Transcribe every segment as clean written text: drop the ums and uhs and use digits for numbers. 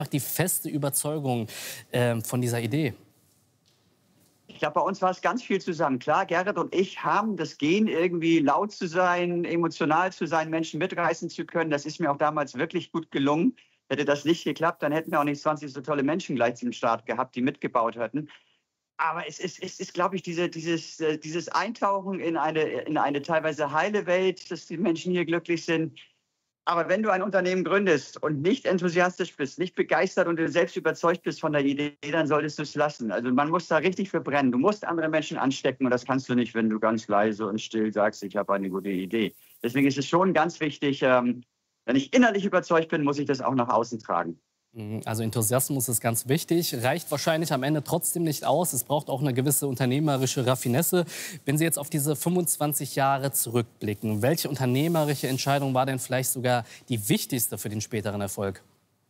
die feste Überzeugung von dieser Idee? Ich glaube, bei uns war es ganz viel zusammen. Klar, Gerrit und ich haben das Gen, irgendwie laut zu sein, emotional zu sein, Menschen mitreißen zu können. Das ist mir auch damals wirklich gut gelungen. Hätte das nicht geklappt, dann hätten wir auch nicht 20 so tolle Menschen gleich zum Start gehabt, die mitgebaut hätten. Aber es ist, glaube ich, dieses Eintauchen in eine teilweise heile Welt, dass die Menschen hier glücklich sind. Aber wenn du ein Unternehmen gründest und nicht enthusiastisch bist, nicht begeistert und du selbst überzeugt bist von der Idee, dann solltest du es lassen. Also man muss da richtig für brennen. Du musst andere Menschen anstecken und das kannst du nicht, wenn du ganz leise und still sagst, ich habe eine gute Idee. Deswegen ist es schon ganz wichtig, wenn ich innerlich überzeugt bin, muss ich das auch nach außen tragen. Also Enthusiasmus ist ganz wichtig, reicht wahrscheinlich am Ende trotzdem nicht aus. Es braucht auch eine gewisse unternehmerische Raffinesse. Wenn Sie jetzt auf diese 25 Jahre zurückblicken, welche unternehmerische Entscheidung war denn vielleicht sogar die wichtigste für den späteren Erfolg?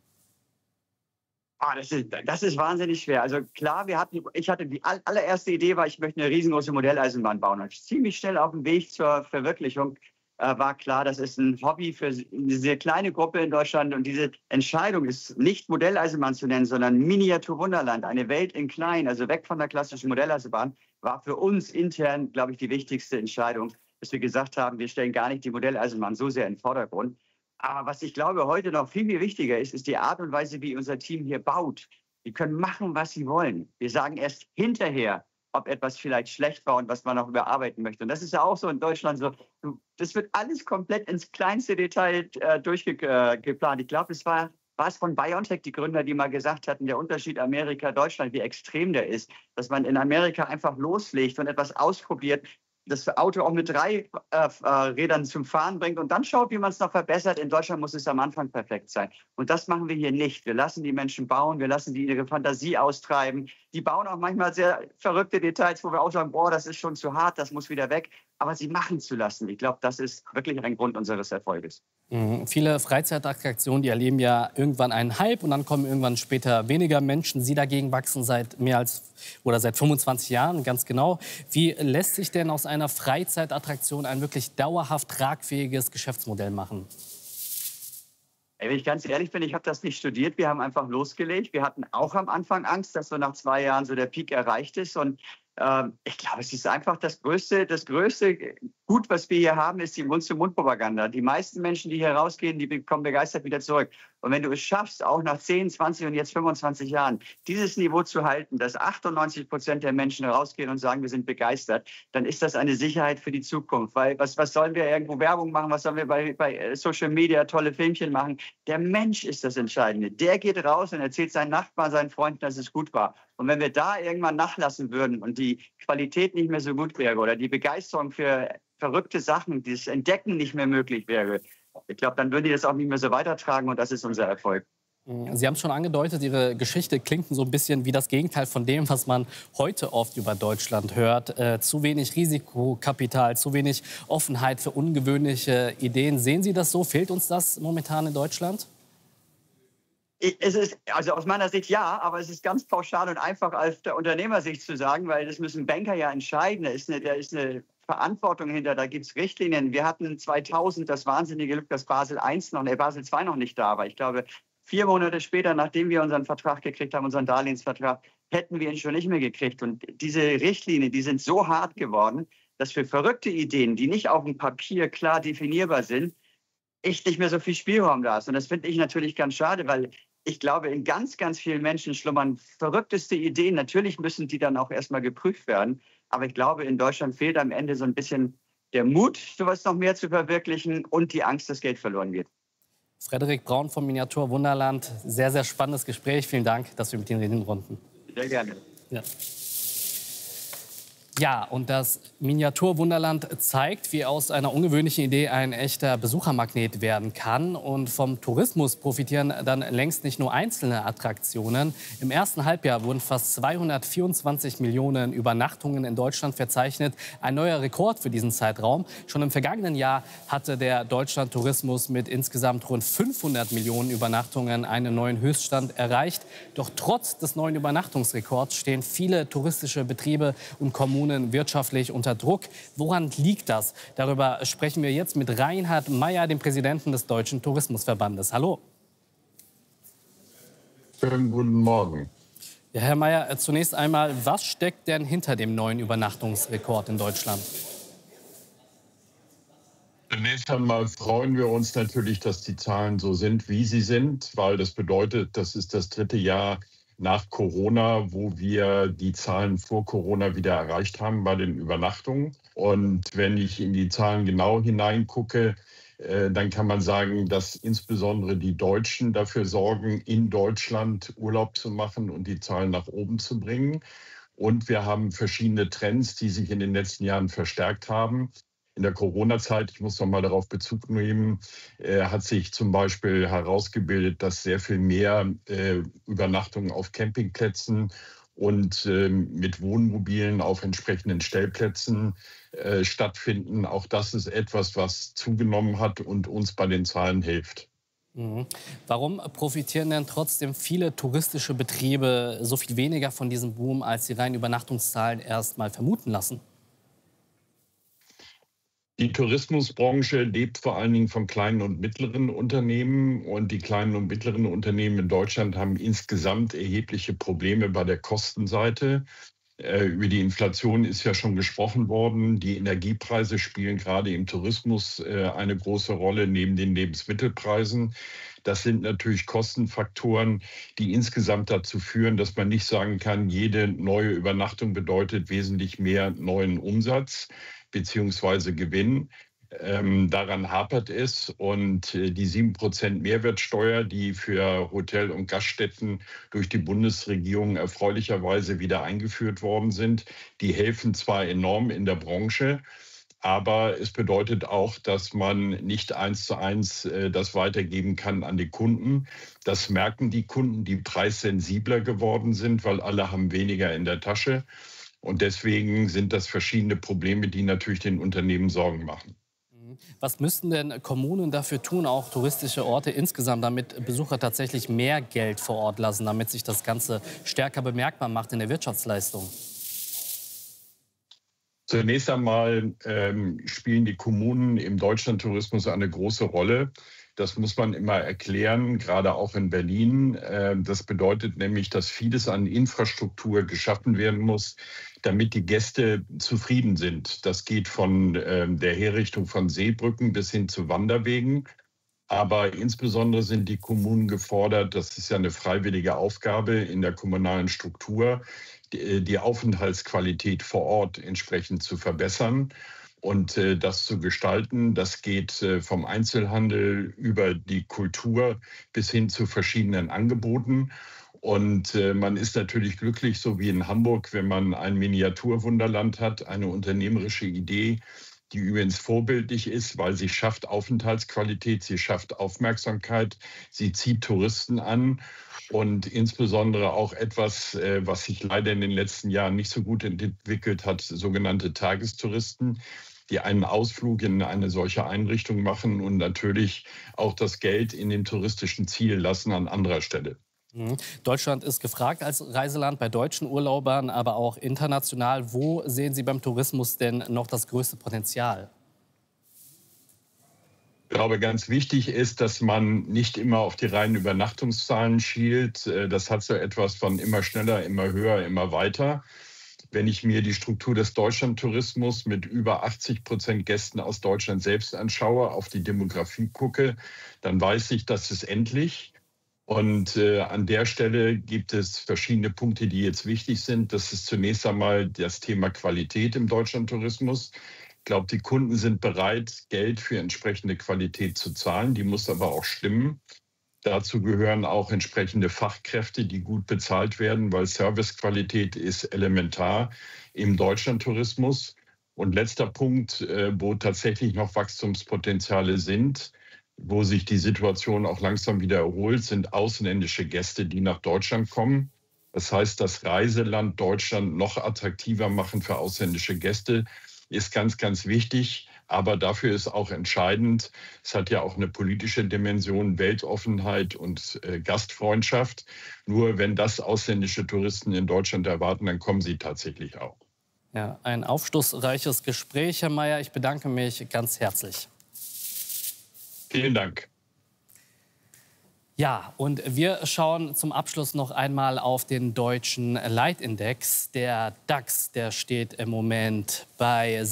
Das ist wahnsinnig schwer. Also klar, ich hatte die allererste Idee, ich möchte eine riesengroße Modelleisenbahn bauen. Und ziemlich schnell auf dem Weg zur Verwirklichung war klar, das ist ein Hobby für eine sehr kleine Gruppe in Deutschland. Und diese Entscheidung ist nicht Modelleisenbahn zu nennen, sondern Miniatur-Wunderland, eine Welt in klein, also weg von der klassischen Modelleisenbahn, war für uns intern, glaube ich, die wichtigste Entscheidung, dass wir gesagt haben, wir stellen gar nicht die Modelleisenbahn so sehr in den Vordergrund. Aber was ich glaube, heute noch viel, viel wichtiger ist, ist die Art und Weise, wie unser Team hier baut. Die können machen, was sie wollen. Wir sagen erst hinterher, ob etwas vielleicht schlecht war und was man noch überarbeiten möchte. Und das ist ja auch so in Deutschland so. Das wird alles komplett ins kleinste Detail durchgeplant. Ich glaube, war es von BioNTech, die Gründer, die mal gesagt hatten, der Unterschied Amerika-Deutschland, wie extrem der ist, dass man in Amerika einfach loslegt und etwas ausprobiert, das Auto auch mit 3 Rädern zum Fahren bringt und dann schaut, wie man es noch verbessert. In Deutschland muss es am Anfang perfekt sein. Und das machen wir hier nicht. Wir lassen die Menschen bauen, wir lassen die ihre Fantasie austreiben. Die bauen auch manchmal sehr verrückte Details, wo wir auch sagen, boah, das ist schon zu hart, das muss wieder weg. Aber sie machen zu lassen. Ich glaube, das ist wirklich ein Grund unseres Erfolges. Viele Freizeitattraktionen, die erleben ja irgendwann einen Hype und dann kommen irgendwann später weniger Menschen. Sie dagegen wachsen seit seit 25 Jahren, ganz genau. Wie lässt sich denn aus einer Freizeitattraktion ein wirklich dauerhaft tragfähiges Geschäftsmodell machen? Wenn ich ganz ehrlich bin, ich habe das nicht studiert. Wir haben einfach losgelegt. Wir hatten auch am Anfang Angst, dass so nach 2 Jahren so der Peak erreicht ist. Und ich glaube, es ist einfach das größte Gut, was wir hier haben, ist die Mund-zu-Mund-Propaganda. Die meisten Menschen, die hier rausgehen, die kommen begeistert wieder zurück. Und wenn du es schaffst, auch nach 10, 20 und jetzt 25 Jahren, dieses Niveau zu halten, dass 98% der Menschen rausgehen und sagen, wir sind begeistert, dann ist das eine Sicherheit für die Zukunft. Weil was sollen wir irgendwo Werbung machen? Was sollen wir bei Social Media tolle Filmchen machen? Der Mensch ist das Entscheidende. Der geht raus und erzählt seinen Nachbarn, seinen Freunden, dass es gut war. Und wenn wir da irgendwann nachlassen würden und die Qualität nicht mehr so gut wäre oder die Begeisterung für verrückte Sachen, das Entdecken nicht mehr möglich wäre, ich glaube, dann würden die das auch nicht mehr so weitertragen und das ist unser Erfolg. Sie haben es schon angedeutet, Ihre Geschichte klingt so ein bisschen wie das Gegenteil von dem, was man heute oft über Deutschland hört. Zu wenig Risikokapital, zu wenig Offenheit für ungewöhnliche Ideen. Sehen Sie das so? Fehlt uns das momentan in Deutschland? Also aus meiner Sicht ja, aber es ist ganz pauschal und einfach aus der Unternehmersicht zu sagen, weil das müssen Banker ja entscheiden. Da ist eine Verantwortung hinter, da gibt es Richtlinien. Wir hatten 2000 das wahnsinnige Glück, dass Basel II noch nicht da war. Ich glaube, 4 Monate später, nachdem wir unseren Vertrag gekriegt haben, unseren Darlehensvertrag, hätten wir ihn schon nicht mehr gekriegt. Und diese Richtlinien, die sind so hart geworden, dass für verrückte Ideen, die nicht auf dem Papier klar definierbar sind, echt nicht mehr so viel Spielraum da ist. Und das finde ich natürlich ganz schade, weil ich glaube, in ganz, ganz vielen Menschen schlummern verrückteste Ideen. Natürlich müssen die dann auch erstmal geprüft werden. Aber ich glaube, in Deutschland fehlt am Ende so ein bisschen der Mut, sowas noch mehr zu verwirklichen und die Angst, dass Geld verloren geht. Frederik Braun vom Miniatur Wunderland. Sehr, sehr spannendes Gespräch. Vielen Dank, dass wir mit Ihnen reden konnten. Sehr gerne. Ja. Ja, und das Miniatur-Wunderland zeigt, wie aus einer ungewöhnlichen Idee ein echter Besuchermagnet werden kann. Und vom Tourismus profitieren dann längst nicht nur einzelne Attraktionen. Im ersten Halbjahr wurden fast 224 Millionen Übernachtungen in Deutschland verzeichnet. Ein neuer Rekord für diesen Zeitraum. Schon im vergangenen Jahr hatte der Deutschland-Tourismus mit insgesamt rund 500 Millionen Übernachtungen einen neuen Höchststand erreicht. Doch trotz des neuen Übernachtungsrekords stehen viele touristische Betriebe und Kommunen wirtschaftlich unter Druck. Woran liegt das? Darüber sprechen wir jetzt mit Reinhard Meyer, dem Präsidenten des Deutschen Tourismusverbandes. Hallo. Schönen guten Morgen. Ja, Herr Mayer, zunächst einmal, was steckt denn hinter dem neuen Übernachtungsrekord in Deutschland? Zunächst einmal freuen wir uns natürlich, dass die Zahlen so sind, wie sie sind, weil das bedeutet, das ist das dritte Jahr nach Corona, wo wir die Zahlen vor Corona wieder erreicht haben bei den Übernachtungen. Und wenn ich in die Zahlen genau hineingucke, dann kann man sagen, dass insbesondere die Deutschen dafür sorgen, in Deutschland Urlaub zu machen und die Zahlen nach oben zu bringen. Und wir haben verschiedene Trends, die sich in den letzten Jahren verstärkt haben. In der Corona-Zeit, ich muss noch mal darauf Bezug nehmen, hat sich zum Beispiel herausgebildet, dass sehr viel mehr Übernachtungen auf Campingplätzen und mit Wohnmobilen auf entsprechenden Stellplätzen stattfinden. Auch das ist etwas, was zugenommen hat und uns bei den Zahlen hilft. Mhm. Warum profitieren denn trotzdem viele touristische Betriebe so viel weniger von diesem Boom, als die reinen Übernachtungszahlen erst mal vermuten lassen? Die Tourismusbranche lebt vor allen Dingen von kleinen und mittleren Unternehmen. Und die kleinen und mittleren Unternehmen in Deutschland haben insgesamt erhebliche Probleme bei der Kostenseite. Über die Inflation ist ja schon gesprochen worden. Die Energiepreise spielen gerade im Tourismus eine große Rolle neben den Lebensmittelpreisen. Das sind natürlich Kostenfaktoren, die insgesamt dazu führen, dass man nicht sagen kann, jede neue Übernachtung bedeutet wesentlich mehr neuen Umsatz beziehungsweise Gewinn. Daran hapert es. Und die 7% Mehrwertsteuer, die für Hotel- und Gaststätten durch die Bundesregierung erfreulicherweise wieder eingeführt worden sind, die helfen zwar enorm in der Branche, aber es bedeutet auch, dass man nicht 1:1 das weitergeben kann an die Kunden. Das merken die Kunden, die preissensibler geworden sind, weil alle haben weniger in der Tasche. Und deswegen sind das verschiedene Probleme, die natürlich den Unternehmen Sorgen machen. Was müssten denn Kommunen dafür tun, auch touristische Orte insgesamt, damit Besucher tatsächlich mehr Geld vor Ort lassen, damit sich das Ganze stärker bemerkbar macht in der Wirtschaftsleistung? Zunächst einmal spielen die Kommunen im Deutschlandtourismus eine große Rolle. Das muss man immer erklären, gerade auch in Berlin. Das bedeutet nämlich, dass vieles an Infrastruktur geschaffen werden muss, damit die Gäste zufrieden sind. Das geht von der Herrichtung von Seebrücken bis hin zu Wanderwegen. Aber insbesondere sind die Kommunen gefordert, das ist ja eine freiwillige Aufgabe in der kommunalen Struktur, die Aufenthaltsqualität vor Ort entsprechend zu verbessern und das zu gestalten. Das geht vom Einzelhandel über die Kultur bis hin zu verschiedenen Angeboten. Und man ist natürlich glücklich, so wie in Hamburg, wenn man ein Miniaturwunderland hat, eine unternehmerische Idee, die übrigens vorbildlich ist, weil sie schafft Aufenthaltsqualität, sie schafft Aufmerksamkeit, sie zieht Touristen an und insbesondere auch etwas, was sich leider in den letzten Jahren nicht so gut entwickelt hat, sogenannte Tagestouristen, die einen Ausflug in eine solche Einrichtung machen und natürlich auch das Geld in dem touristischen Ziel lassen an anderer Stelle. Deutschland ist gefragt als Reiseland bei deutschen Urlaubern, aber auch international. Wo sehen Sie beim Tourismus denn noch das größte Potenzial? Ich glaube, ganz wichtig ist, dass man nicht immer auf die reinen Übernachtungszahlen schielt. Das hat so etwas von immer schneller, immer höher, immer weiter. Wenn ich mir die Struktur des Deutschlandtourismus mit über 80% Gästen aus Deutschland selbst anschaue, auf die Demografie gucke, dann weiß ich, dass es endlich. Und an der Stelle gibt es verschiedene Punkte, die jetzt wichtig sind. Das ist zunächst einmal das Thema Qualität im Deutschlandtourismus. Ich glaube, die Kunden sind bereit, Geld für entsprechende Qualität zu zahlen. Die muss aber auch stimmen. Dazu gehören auch entsprechende Fachkräfte, die gut bezahlt werden, weil Servicequalität ist elementar im Deutschlandtourismus. Und letzter Punkt, wo tatsächlich noch Wachstumspotenziale sind, wo sich die Situation auch langsam wieder erholt, sind ausländische Gäste, die nach Deutschland kommen. Das heißt, das Reiseland Deutschland noch attraktiver machen für ausländische Gäste ist ganz, ganz wichtig. Aber dafür ist auch entscheidend, es hat ja auch eine politische Dimension, Weltoffenheit und Gastfreundschaft. Nur wenn das ausländische Touristen in Deutschland erwarten, dann kommen sie tatsächlich auch. Ja, ein aufschlussreiches Gespräch, Herr Mayer. Ich bedanke mich ganz herzlich. Vielen Dank. Ja. Ja, und wir schauen zum Abschluss noch einmal auf den deutschen Leitindex. Der DAX, der steht im Moment bei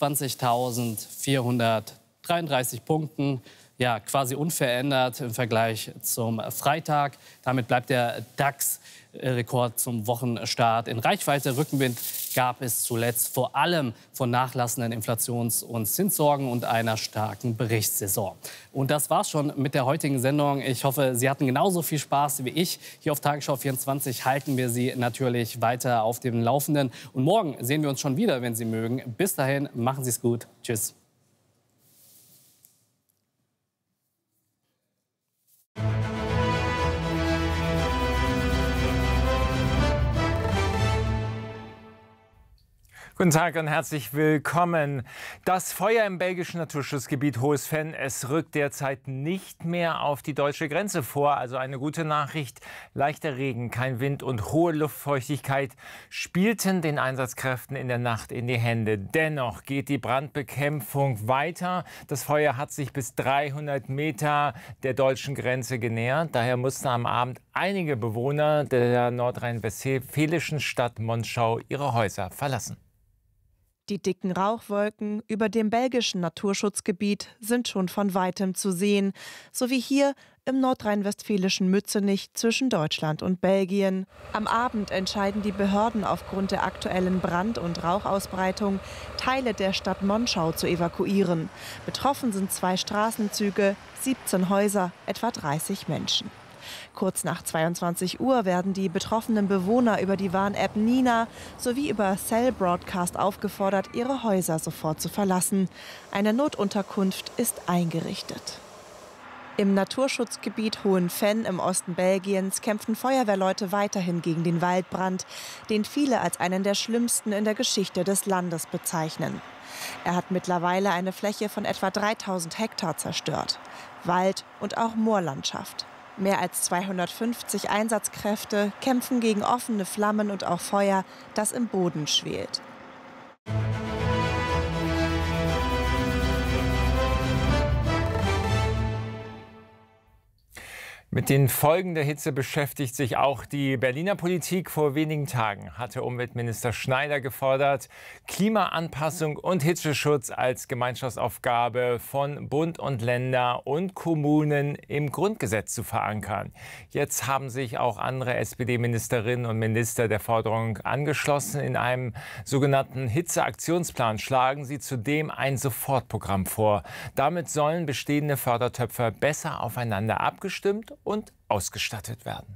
26.433 Punkten. Ja, quasi unverändert im Vergleich zum Freitag. Damit bleibt der DAX-Rekord zum Wochenstart in Reichweite. Rückenwind gab es zuletzt vor allem von nachlassenden Inflations- und Zinssorgen und einer starken Berichtssaison. Und das war's schon mit der heutigen Sendung. Ich hoffe, Sie hatten genauso viel Spaß wie ich. Hier auf Tagesschau 24 halten wir Sie natürlich weiter auf dem Laufenden. Und morgen sehen wir uns schon wieder, wenn Sie mögen. Bis dahin, machen Sie es gut. Tschüss. Guten Tag und herzlich willkommen. Das Feuer im belgischen Naturschutzgebiet Hohes Venn, es rückt derzeit nicht mehr auf die deutsche Grenze vor. Also eine gute Nachricht. Leichter Regen, kein Wind und hohe Luftfeuchtigkeit spielten den Einsatzkräften in der Nacht in die Hände. Dennoch geht die Brandbekämpfung weiter. Das Feuer hat sich bis 300 Meter der deutschen Grenze genähert. Daher mussten am Abend einige Bewohner der nordrhein-westfälischen Stadt Monschau ihre Häuser verlassen. Die dicken Rauchwolken über dem belgischen Naturschutzgebiet sind schon von weitem zu sehen, so wie hier im nordrhein-westfälischen Mützenich zwischen Deutschland und Belgien. Am Abend entscheiden die Behörden aufgrund der aktuellen Brand- und Rauchausbreitung, Teile der Stadt Monschau zu evakuieren. Betroffen sind 2 Straßenzüge, 17 Häuser, etwa 30 Menschen. Kurz nach 22 Uhr werden die betroffenen Bewohner über die Warn-App Nina sowie über Cell Broadcast aufgefordert, ihre Häuser sofort zu verlassen. Eine Notunterkunft ist eingerichtet. Im Naturschutzgebiet Hohen Venn im Osten Belgiens kämpfen Feuerwehrleute weiterhin gegen den Waldbrand, den viele als einen der schlimmsten in der Geschichte des Landes bezeichnen. Er hat mittlerweile eine Fläche von etwa 3000 Hektar zerstört. Wald und auch Moorlandschaft. Mehr als 250 Einsatzkräfte kämpfen gegen offene Flammen und auch Feuer, das im Boden schwelt. Mit den Folgen der Hitze beschäftigt sich auch die Berliner Politik. Vor wenigen Tagen hatte Umweltminister Schneider gefordert, Klimaanpassung und Hitzeschutz als Gemeinschaftsaufgabe von Bund und Länder und Kommunen im Grundgesetz zu verankern. Jetzt haben sich auch andere SPD-Ministerinnen und Minister der Forderung angeschlossen. In einem sogenannten Hitzeaktionsplan schlagen sie zudem ein Sofortprogramm vor. Damit sollen bestehende Fördertöpfe besser aufeinander abgestimmt und ausgestattet werden.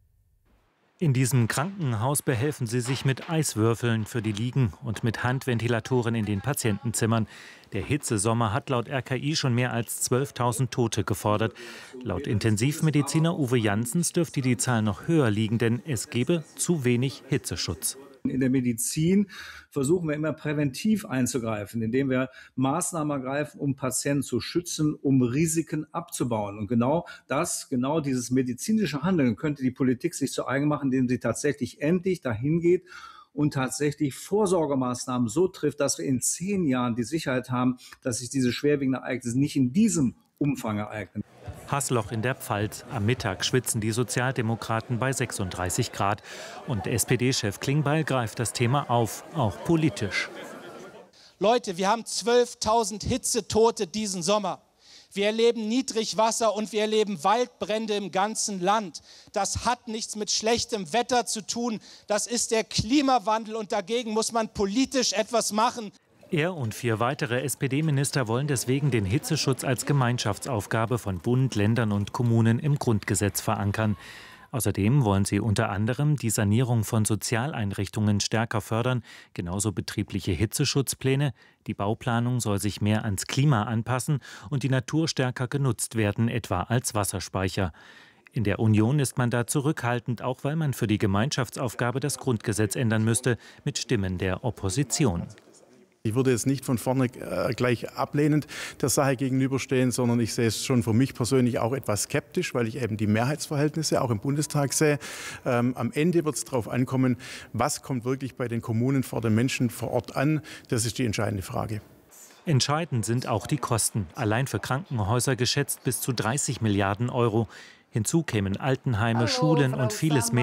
In diesem Krankenhaus behelfen sie sich mit Eiswürfeln für die Liegen und mit Handventilatoren in den Patientenzimmern. Der Hitzesommer hat laut RKI schon mehr als 12.000 Tote gefordert. Laut Intensivmediziner Uwe Janssens dürfte die Zahl noch höher liegen, denn es gebe zu wenig Hitzeschutz. In der Medizin versuchen wir immer präventiv einzugreifen, indem wir Maßnahmen ergreifen, um Patienten zu schützen, um Risiken abzubauen. Und genau dieses medizinische Handeln könnte die Politik sich zu eigen machen, indem sie tatsächlich endlich dahin geht und tatsächlich Vorsorgemaßnahmen so trifft, dass wir in 10 Jahren die Sicherheit haben, dass sich diese schwerwiegenden Ereignisse nicht in diesem Umfang ereignen. Haßloch in der Pfalz. Am Mittag schwitzen die Sozialdemokraten bei 36 Grad. Und SPD-Chef Klingbeil greift das Thema auf, auch politisch. Leute, wir haben 12.000 Hitzetote diesen Sommer. Wir erleben Niedrigwasser und wir erleben Waldbrände im ganzen Land. Das hat nichts mit schlechtem Wetter zu tun. Das ist der Klimawandel und dagegen muss man politisch etwas machen. Er und 4 weitere SPD-Minister wollen deswegen den Hitzeschutz als Gemeinschaftsaufgabe von Bund, Ländern und Kommunen im Grundgesetz verankern. Außerdem wollen sie unter anderem die Sanierung von Sozialeinrichtungen stärker fördern, genauso betriebliche Hitzeschutzpläne. Die Bauplanung soll sich mehr ans Klima anpassen und die Natur stärker genutzt werden, etwa als Wasserspeicher. In der Union ist man da zurückhaltend, auch weil man für die Gemeinschaftsaufgabe das Grundgesetz ändern müsste, mit Stimmen der Opposition. Ich würde jetzt nicht von vorne gleich ablehnend der Sache gegenüberstehen, sondern ich sehe es schon für mich persönlich auch etwas skeptisch, weil ich eben die Mehrheitsverhältnisse auch im Bundestag sehe. Am Ende wird es darauf ankommen, was kommt wirklich bei den Kommunen vor den Menschen vor Ort an. Das ist die entscheidende Frage. Entscheidend sind auch die Kosten. Allein für Krankenhäuser geschätzt bis zu 30 Milliarden Euro. Hinzu kämen Altenheime, Schulen und vieles mehr.